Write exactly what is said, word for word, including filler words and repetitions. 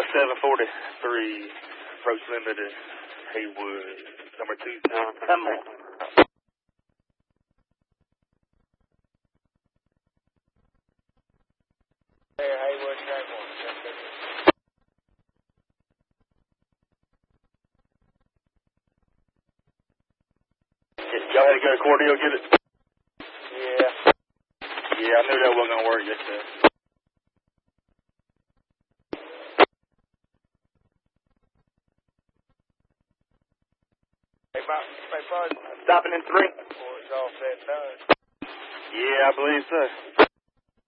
seven forty-three, approach limited, Haywood, number two. Come on. There, Haywood, track one. Y'all had to go to Cordell, get it? Yeah. Yeah, I knew that wasn't going to work yesterday. Hey, Bob, hey, Bud. Stopping in three. Before it's all said and done. Yeah, I believe so.